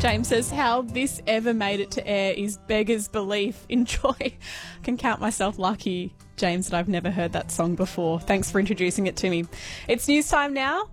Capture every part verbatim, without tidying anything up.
James says, how this ever made it to air is beggars belief. Enjoy. I can count myself lucky, James, that I've never heard that song before. Thanks for introducing it to me. It's news time now.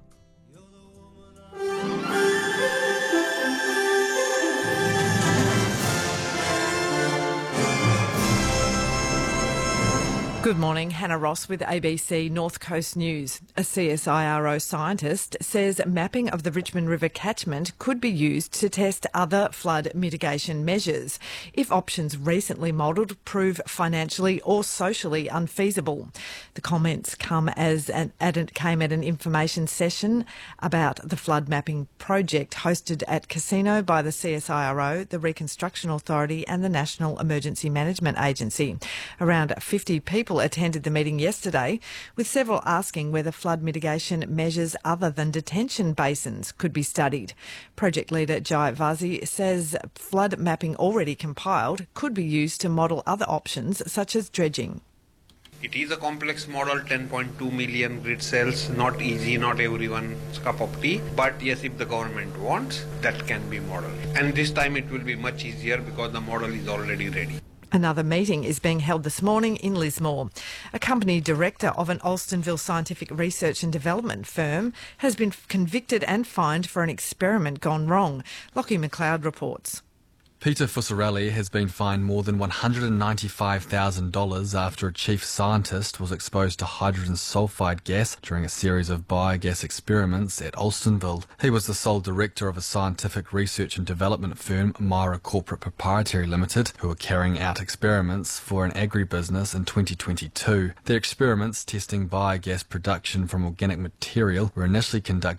Good morning, Hannah Ross with A B C North Coast News. A C S I R O scientist says mapping of the Richmond River catchment could be used to test other flood mitigation measures if options recently modelled prove financially or socially unfeasible. The comments come as an, at an, came at an information session about the flood mapping project hosted at Casino by the C S I R O, the Reconstruction Authority and the National Emergency Management Agency. Around fifty people attended the meeting yesterday, with several asking whether flood mitigation measures other than detention basins could be studied. Project leader Jai Vazi says flood mapping already compiled could be used to model other options such as dredging. It is a complex model, ten point two million grid cells, not easy, not everyone's cup of tea. But yes, if the government wants, that can be modeled. And this time it will be much easier because the model is already ready. Another meeting is being held this morning in Lismore. A company director of an Alstonville scientific research and development firm has been convicted and fined for an experiment gone wrong. Lockie McLeod reports. Peter Fusarelli has been fined more than one hundred ninety-five thousand dollars after a chief scientist was exposed to hydrogen sulfide gas during a series of biogas experiments at Alstonville. He was the sole director of a scientific research and development firm, Myra Corporate Proprietary Limited, who were carrying out experiments for an agribusiness in twenty twenty-two. Their experiments testing biogas production from organic material were initially conducted